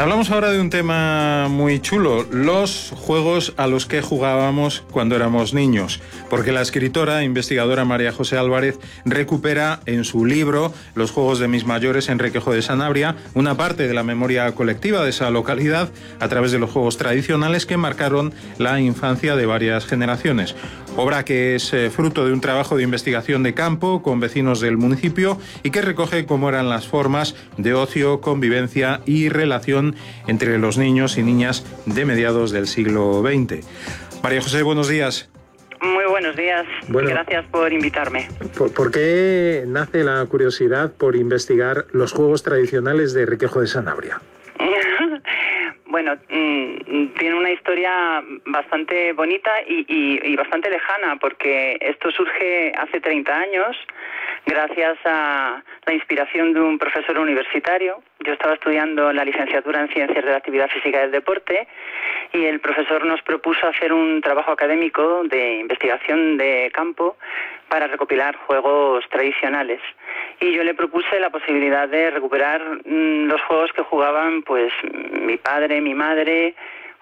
Hablamos ahora de un tema muy chulo, los juegos a los que jugábamos cuando éramos niños, porque la escritora e investigadora María José Álvarez recupera en su libro Los juegos de mis mayores en Requejo de Sanabria una parte de la memoria colectiva de esa localidad a través de los juegos tradicionales que marcaron la infancia de varias generaciones. Obra que es fruto de un trabajo de investigación de campo con vecinos del municipio y que recoge cómo eran las formas de ocio, convivencia y relación entre los niños y niñas de mediados del siglo XX. María José, buenos días. Muy buenos días. Bueno, gracias por invitarme. ¿Por qué nace la curiosidad por investigar los juegos tradicionales de Requejo de Sanabria? Bueno, tiene una historia bastante bonita y bastante lejana, porque esto surge hace 30 años gracias a la inspiración de un profesor universitario. Yo estaba estudiando la licenciatura en Ciencias de la Actividad Física y del Deporte y el profesor nos propuso hacer un trabajo académico de investigación de campo para recopilar juegos tradicionales. Y yo le propuse la posibilidad de recuperar los juegos que jugaban pues mi padre, mi madre,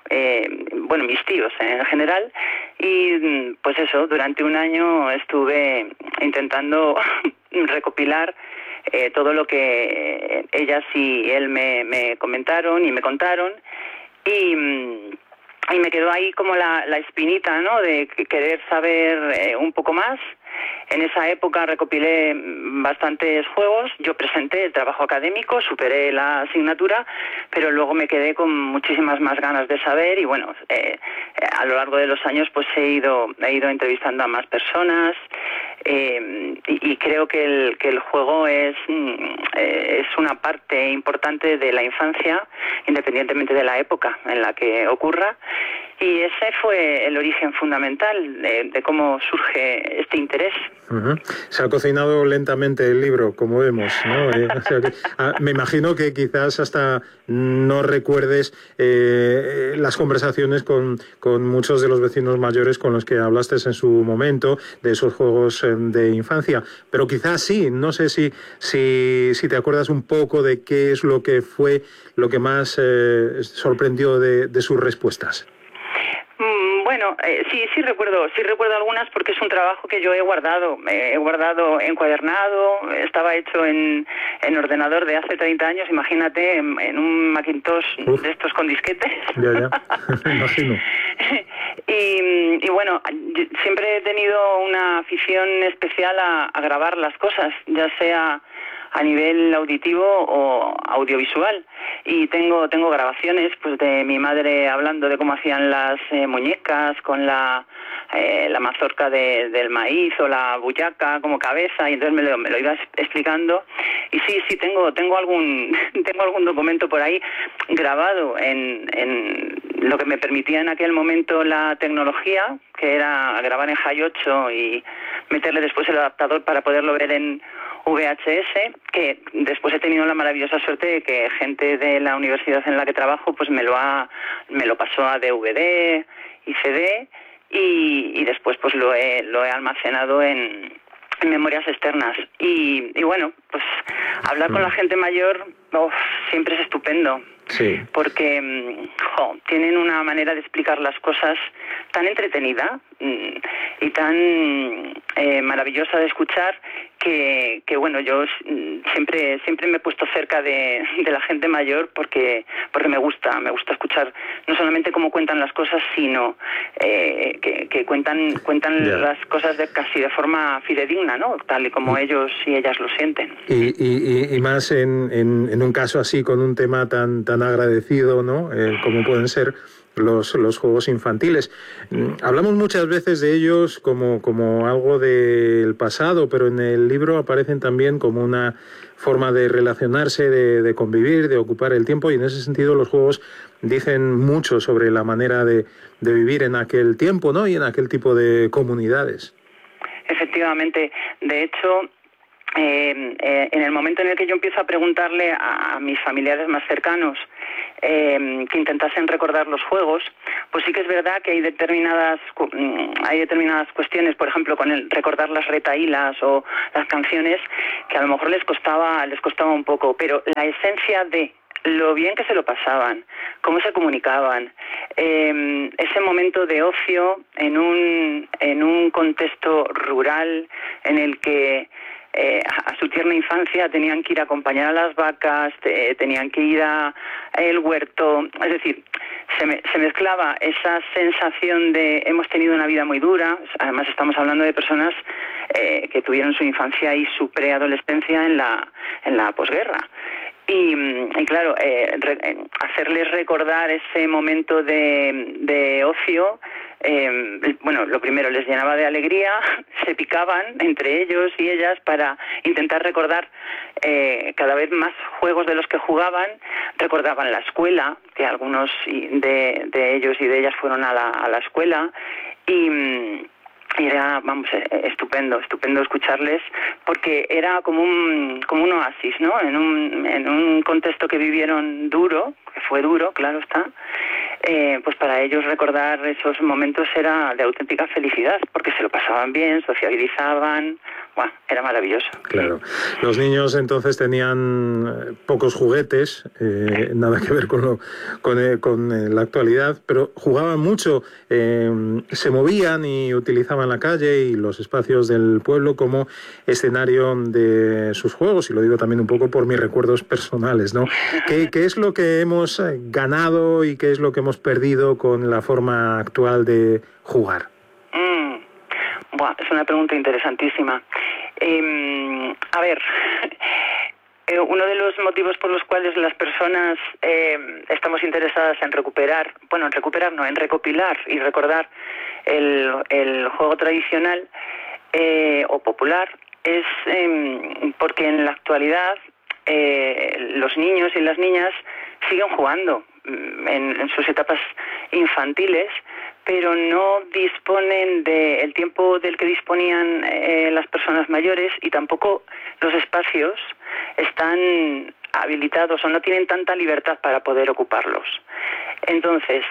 mis tíos en general. Y pues eso, durante un año estuve intentando recopilar todo lo que ellas y él me comentaron y me contaron. Y me quedó ahí como la espinita, ¿no?, de querer saber un poco más. En esa época recopilé bastantes juegos, yo presenté el trabajo académico, superé la asignatura, pero luego me quedé con muchísimas más ganas de saber y bueno, a lo largo de los años pues he ido entrevistando a más personas y creo que el juego es una parte importante de la infancia, independientemente de la época en la que ocurra. Y ese fue el origen fundamental de cómo surge este interés. Uh-huh. Se ha cocinado lentamente el libro, como vemos, ¿no? Me imagino que quizás hasta no recuerdes las conversaciones con muchos de los vecinos mayores con los que hablaste en su momento de esos juegos de infancia, pero quizás sí. No sé si te acuerdas un poco de qué es lo que fue lo que más sorprendió de sus respuestas. Bueno, sí recuerdo algunas, porque es un trabajo que yo he guardado encuadernado, estaba hecho en ordenador de hace 30 años, imagínate, en un Macintosh de estos con disquetes. Ya, me imagino. Y bueno, siempre he tenido una afición especial a grabar las cosas, ya sea a nivel auditivo o audiovisual, y tengo grabaciones pues de mi madre hablando de cómo hacían las muñecas con la mazorca del maíz o la bullaca como cabeza, y entonces me lo iba explicando. Y sí tengo algún documento por ahí grabado en lo que me permitía en aquel momento la tecnología, que era grabar en Hi8 y meterle después el adaptador para poderlo ver en VHS, que después he tenido la maravillosa suerte de que gente de la universidad en la que trabajo pues me lo pasó a DVD y CD, y después pues lo he almacenado en memorias externas. Y bueno, pues hablar con la gente mayor siempre es estupendo. Sí. Porque tienen una manera de explicar las cosas tan entretenida y tan maravillosa de escuchar que bueno, yo siempre me he puesto cerca de la gente mayor porque me gusta escuchar no solamente cómo cuentan las cosas, sino que cuentan las cosas casi de forma fidedigna, ¿no?, tal y como ellos y ellas lo sienten. Y más en un caso así, con un tema tan agradecido, ¿no?, como pueden ser los juegos infantiles. Hablamos muchas veces de ellos como algo del pasado, pero en el libro aparecen también como una forma de relacionarse, de convivir, de ocupar el tiempo, y en ese sentido los juegos dicen mucho sobre la manera de vivir en aquel tiempo, ¿no?, y en aquel tipo de comunidades. Efectivamente. De hecho, en el momento en el que yo empiezo a preguntarle a mis familiares más cercanos que intentasen recordar los juegos, pues sí que es verdad que hay determinadas cuestiones, por ejemplo, con el recordar las retahílas o las canciones, que a lo mejor les costaba un poco, pero la esencia de lo bien que se lo pasaban, cómo se comunicaban, ese momento de ocio en un contexto rural en el que a su tierna infancia tenían que ir a acompañar a las vacas, tenían que ir a el huerto, es decir, se mezclaba esa sensación de hemos tenido una vida muy dura, además estamos hablando de personas que tuvieron su infancia y su preadolescencia en la posguerra. Y claro, hacerles recordar ese momento de ocio, bueno, lo primero les llenaba de alegría, se picaban entre ellos y ellas para intentar recordar cada vez más juegos de los que jugaban, recordaban la escuela, que algunos de ellos y de ellas fueron a la escuela, y era, vamos, estupendo escucharles, porque era como un oasis, ¿no? En un contexto que vivieron duro, que fue duro, claro está, pues para ellos recordar esos momentos era de auténtica felicidad, porque se lo pasaban bien, sociabilizaban, bueno, era maravilloso. Claro. Los niños entonces tenían pocos juguetes, nada que ver con la actualidad, pero jugaban mucho, se movían y utilizaban la calle y los espacios del pueblo como escenario de sus juegos, y lo digo también un poco por mis recuerdos personales, ¿no? ¿Qué es lo que hemos ganado y qué es lo que hemos perdido con la forma actual de jugar? Buah, es una pregunta interesantísima. A ver, uno de los motivos por los cuales las personas estamos interesadas en recopilar y recordar el juego tradicional o popular es porque en la actualidad los niños y las niñas siguen jugando en sus etapas infantiles, pero no disponen del tiempo del que disponían las personas mayores, y tampoco los espacios están habilitados o no tienen tanta libertad para poder ocuparlos. Entonces,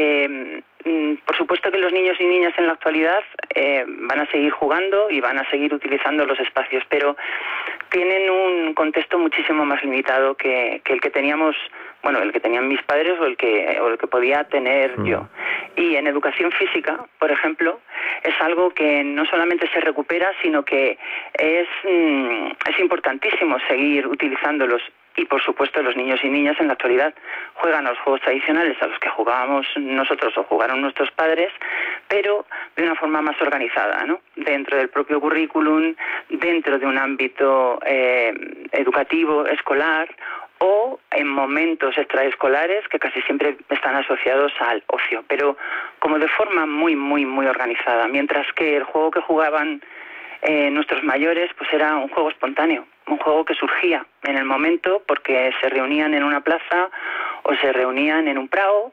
por supuesto que los niños y niñas en la actualidad van a seguir jugando y van a seguir utilizando los espacios, pero tienen un contexto muchísimo más limitado que el que teníamos, bueno, el que tenían mis padres o el que podía tener yo. Y en educación física, por ejemplo, es algo que no solamente se recupera, sino que es importantísimo seguir utilizándolos. Y por supuesto los niños y niñas en la actualidad juegan a los juegos tradicionales a los que jugábamos nosotros o jugaron nuestros padres, pero de una forma más organizada, ¿no? Dentro del propio currículum, dentro de un ámbito educativo, escolar, o en momentos extraescolares que casi siempre están asociados al ocio, pero como de forma muy, muy, muy organizada, mientras que el juego que jugaban nuestros mayores pues era un juego espontáneo, un juego que surgía en el momento porque se reunían en una plaza o se reunían en un prado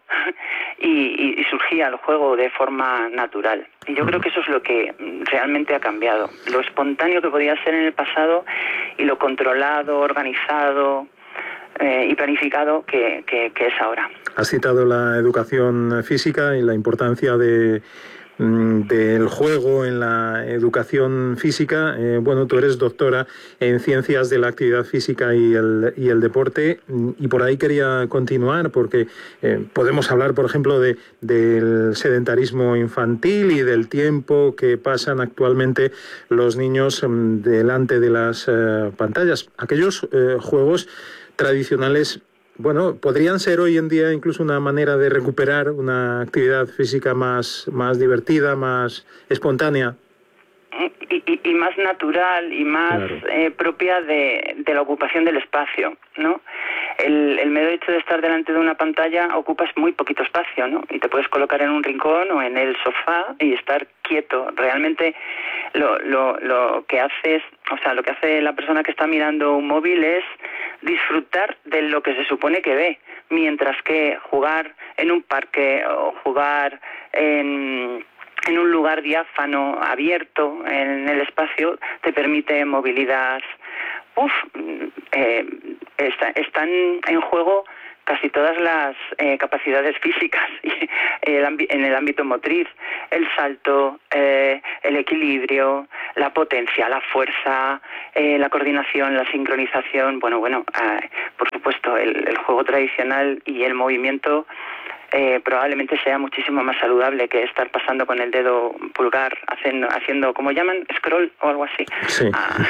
y surgía el juego de forma natural. Y yo creo que eso es lo que realmente ha cambiado, lo espontáneo que podía ser en el pasado y lo controlado, organizado y planificado que es ahora. Has citado la educación física y la importancia del juego en la educación física. Bueno, tú eres doctora en Ciencias de la Actividad Física y el Deporte, y por ahí quería continuar porque podemos hablar, por ejemplo, del sedentarismo infantil y del tiempo que pasan actualmente los niños delante de las pantallas. Aquellos juegos tradicionales, bueno, podrían ser hoy en día incluso una manera de recuperar una actividad física más divertida, más espontánea. Y más natural y más propia de la ocupación del espacio, ¿no? El mero hecho de estar delante de una pantalla ocupas muy poquito espacio, ¿no? Y te puedes colocar en un rincón o en el sofá y estar quieto. Realmente lo que haces, o sea, lo que hace la persona que está mirando un móvil es disfrutar de lo que se supone que ve, mientras que jugar en un parque o jugar en un lugar diáfano, abierto en el espacio, te permite movilidad. Están en juego casi todas las capacidades físicas en el ámbito motriz, el salto, el equilibrio, la potencia, la fuerza, la coordinación, la sincronización, por supuesto el juego tradicional y el movimiento probablemente sea muchísimo más saludable que estar pasando con el dedo pulgar haciendo como llaman, scroll o algo así. Sí.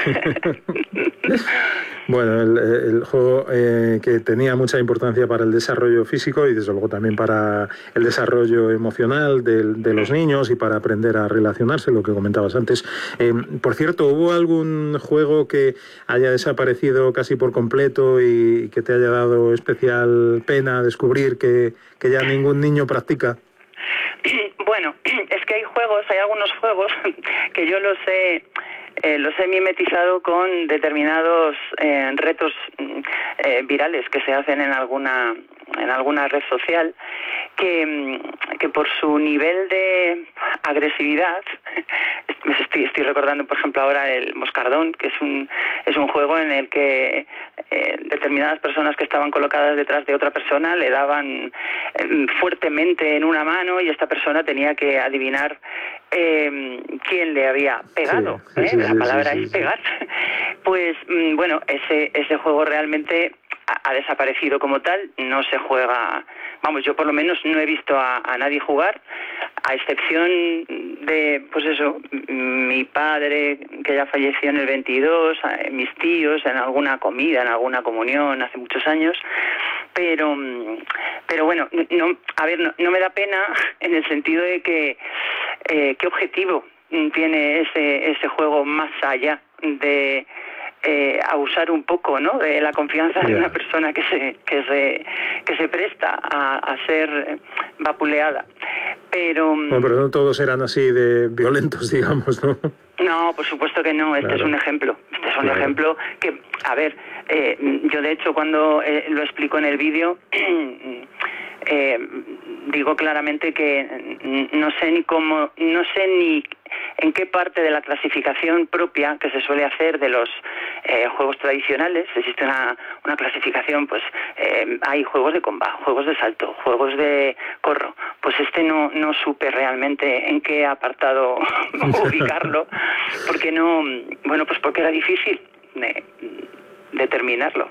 Bueno, el juego que tenía mucha importancia para el desarrollo físico y desde luego también para el desarrollo emocional de los niños y para aprender a relacionarse, lo que comentabas antes. Por cierto, ¿hubo algún juego que haya desaparecido casi por completo y que te haya dado especial pena descubrir que ya ningún niño practica? Bueno, es que hay algunos juegos que yo los he mimetizado con determinados retos virales que se hacen en alguna red social que por su nivel de agresividad, estoy recordando por ejemplo ahora el Moscardón, que es un juego en el que determinadas personas que estaban colocadas detrás de otra persona le daban fuertemente en una mano y esta persona tenía que adivinar quién le había pegado. La palabra es pegar. Pues bueno, ese juego realmente ha desaparecido como tal, no se juega, yo por lo menos no he visto a nadie jugar, a excepción de, pues eso, mi padre que ya falleció en el 22, mis tíos en alguna comida, en alguna comunión hace muchos años, pero bueno, no me da pena en el sentido de que qué objetivo tiene ese juego más allá de abusar un poco, ¿no?, de la confianza de una persona que se presta a ser vapuleada. Pero no todos eran así de violentos, digamos, ¿no? No, por supuesto que no. Este es un ejemplo. Este es un ejemplo que, yo de hecho cuando lo explico en el vídeo digo claramente que no sé ni en qué parte de la clasificación propia que se suele hacer de los juegos tradicionales. Existe una clasificación, pues hay juegos de combate, juegos de salto, juegos de corro. Pues no supe realmente en qué apartado ubicarlo, porque porque era difícil determinarlo.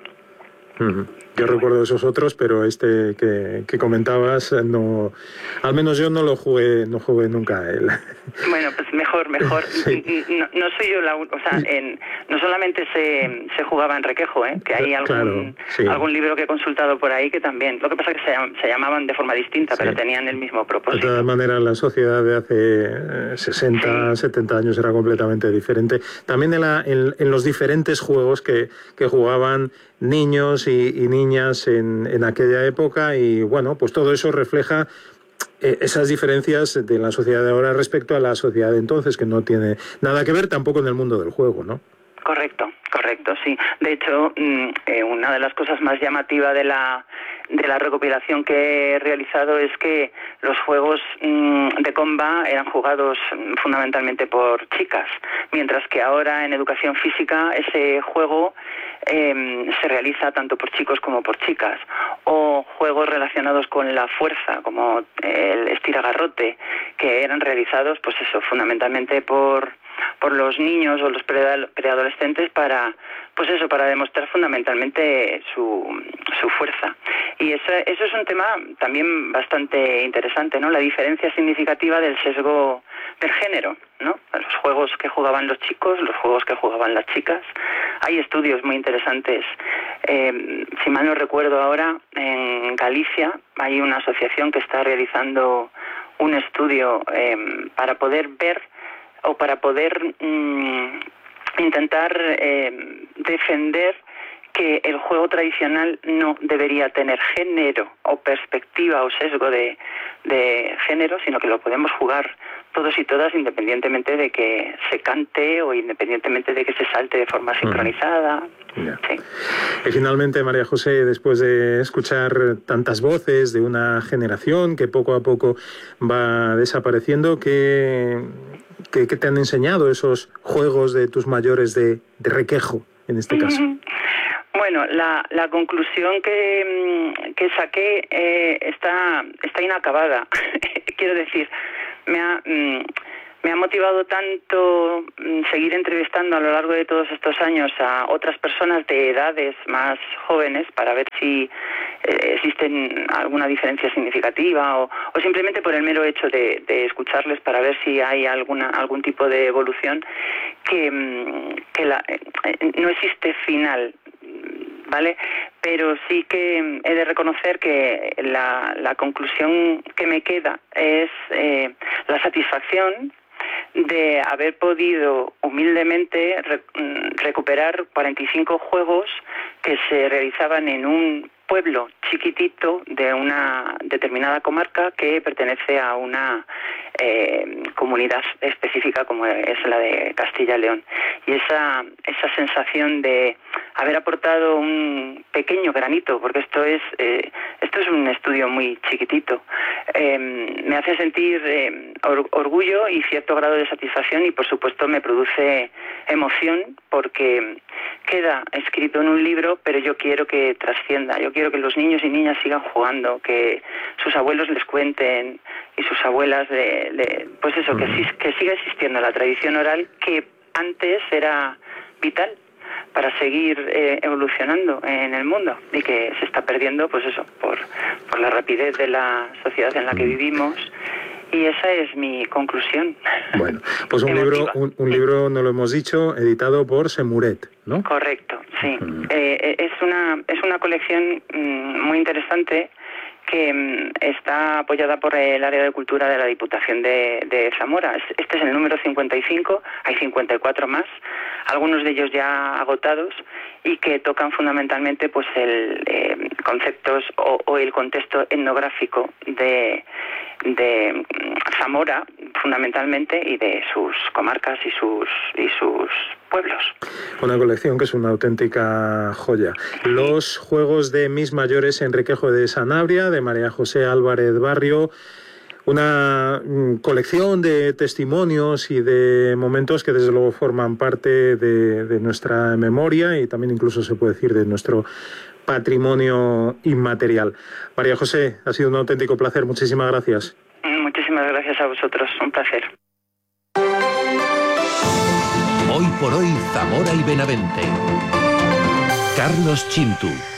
Yo recuerdo esos otros, pero este que comentabas, no, al menos yo no jugué nunca a él. Bueno, pues mejor. Sí. No soy yo no solamente se jugaba en Requejo, que hay algún libro que he consultado por ahí que también. Lo que pasa es que se llamaban de forma distinta, pero tenían el mismo propósito. De todas maneras, la sociedad de hace 60, 70 años era completamente diferente. También en los diferentes juegos que jugaban niños y niñas en aquella época, y bueno, pues todo eso refleja esas diferencias de la sociedad de ahora respecto a la sociedad de entonces, que no tiene nada que ver tampoco en el mundo del juego, ¿no? Correcto, sí. De hecho, una de las cosas más llamativas de la recopilación que he realizado es que los juegos de comba eran jugados fundamentalmente por chicas, mientras que ahora en educación física ese juego se realiza tanto por chicos como por chicas, o juegos relacionados con la fuerza como el estiragarrote, que eran realizados pues fundamentalmente por los niños o los preadolescentes para demostrar fundamentalmente su fuerza. Y eso es un tema también bastante interesante, ¿no? La diferencia significativa del sesgo del género, ¿no? Los juegos que jugaban los chicos, los juegos que jugaban las chicas. Hay estudios muy interesantes. Si mal no recuerdo ahora, en Galicia hay una asociación que está realizando un estudio para poder ver o para poder intentar defender que el juego tradicional no debería tener género o perspectiva o sesgo de género, sino que lo podemos jugar todos y todas independientemente de que se cante o independientemente de que se salte de forma sincronizada. Sí. Y finalmente, María José, después de escuchar tantas voces de una generación que poco a poco va desapareciendo, ¿qué te han enseñado esos juegos de tus mayores de Requejo, en este caso? Bueno, la conclusión que saqué está inacabada. Quiero decir, me ha motivado tanto seguir entrevistando a lo largo de todos estos años a otras personas de edades más jóvenes para ver si existen alguna diferencia significativa o simplemente por el mero hecho de escucharles para ver si hay algún tipo de evolución que no existe final, ¿vale? Pero sí que he de reconocer que la conclusión que me queda es la satisfacción de haber podido humildemente recuperar 45 juegos que se realizaban en un pueblo chiquitito de una determinada comarca que pertenece a una comunidad específica como es la de Castilla y León. Y esa sensación de haber aportado un pequeño granito, porque esto es un estudio muy chiquitito, me hace sentir orgullo y cierto grado de satisfacción, y por supuesto me produce emoción porque queda escrito en un libro, pero yo quiero que trascienda, yo quiero que los niños y niñas sigan jugando, que sus abuelos les cuenten y sus abuelas pues eso, que siga existiendo la tradición oral que antes era vital para seguir evolucionando en el mundo y que se está perdiendo, pues eso, por la rapidez de la sociedad en la que vivimos. Y esa es mi conclusión. Bueno, pues un libro, no lo hemos dicho, editado por Semuret, ¿no? Correcto, sí. Es una colección muy interesante que está apoyada por el área de cultura de la Diputación de Zamora. Este es el número 55, hay 54 más, algunos de ellos ya agotados, y que tocan fundamentalmente pues conceptos o el contexto etnográfico de Zamora fundamentalmente, y de sus comarcas y sus pueblos. Una colección que es una auténtica joya. Los juegos de Mis Mayores, Enriquejo de Sanabria, de María José Álvarez Barrio. Una colección de testimonios y de momentos que desde luego forman parte de nuestra memoria y también incluso se puede decir de nuestro patrimonio inmaterial. María José, ha sido un auténtico placer. Muchísimas gracias. Muchísimas gracias a vosotros. Un placer. Hoy por hoy, Zamora y Benavente. Carlos Chintu.